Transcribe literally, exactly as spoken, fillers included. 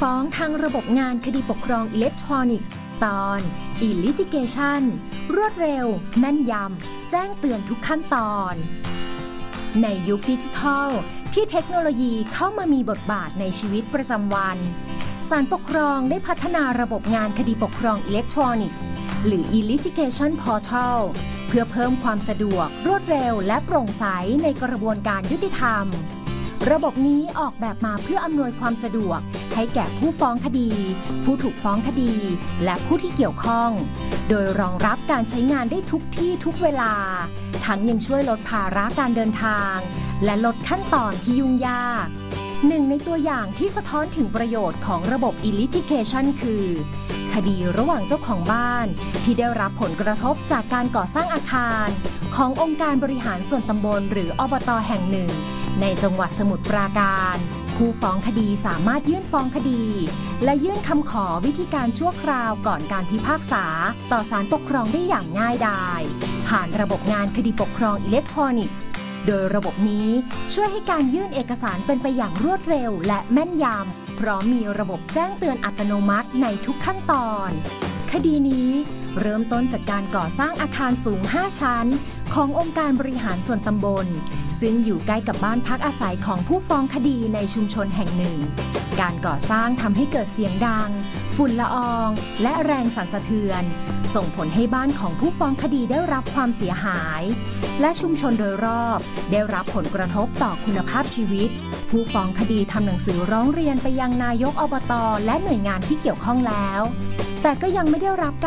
ฟ้องทางระบบงานคดีปกครองอิเล็กทรอนิกส์ตอน e-litigation รวดเร็วแม่นยำแจ้งเตือนทุกขั้นตอนในยุคดิจิทัลที่เทคโนโลยีเข้ามามีบทบาทในชีวิตประจำวันศาลปกครองได้พัฒนาระบบงานคดีปกครองอิเล็กทรอนิกส์หรือ e-litigation portal เพื่อเพิ่มความสะดวกรวดเร็วและโปร่งใสในกระบวนการยุติธรรมระบบนี้ออกแบบมาเพื่ออำนวยความสะดวกให้แก่ผู้ฟ้องคดีผู้ถูกฟ้องคดีและผู้ที่เกี่ยวข้องโดยรองรับการใช้งานได้ทุกที่ทุกเวลาทั้งยังช่วยลดภาระการเดินทางและลดขั้นตอนที่ยุ่งยากหนึ่งในตัวอย่างที่สะท้อนถึงประโยชน์ของระบบ e-litigation คือคดีระหว่างเจ้าของบ้านที่ได้รับผลกระทบจากการก่อสร้างอาคารขององค์การบริหารส่วนตำบลหรืออบต.แห่งหนึ่งในจังหวัดสมุทรปราการผู้ฟ้องคดีสามารถยื่นฟ้องคดีและยื่นคำขอวิธีการชั่วคราวก่อนการพิพากษาต่อศาลปกครองได้อย่างง่ายดายผ่านระบบงานคดีปกครองอิเล็กทรอนิกส์โดยระบบนี้ช่วยให้การยื่นเอกสารเป็นไปอย่างรวดเร็วและแม่นยำเพราะมีระบบแจ้งเตือนอัตโนมัติในทุกขั้นตอนคดีนี้เริ่มต้นจากการก่อสร้างอาคารสูงห้าชั้นขององค์การบริหารส่วนตำบลซึ่งอยู่ใกล้กับบ้านพักอาศัยของผู้ฟ้องคดีในชุมชนแห่งหนึ่งการก่อสร้างทำให้เกิดเสียงดังฝุ่นละอองและแรงสั่นสะเทือนส่งผลให้บ้านของผู้ฟ้องคดีได้รับความเสียหายและชุมชนโดยรอบได้รับผลกระทบต่อคุณภาพชีวิตผู้ฟ้องคดีทำหนังสือร้องเรียนไปยังนายกอบต.และหน่วยงานที่เกี่ยวข้องแล้วแต่ก็ยังไม่ได้รับ